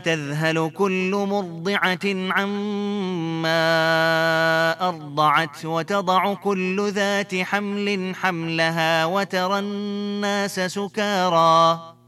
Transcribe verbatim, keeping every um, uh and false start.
تذهل كل مرضعة عما أرضعت وتضع كل ذات حمل حملها وترى الناس سكارى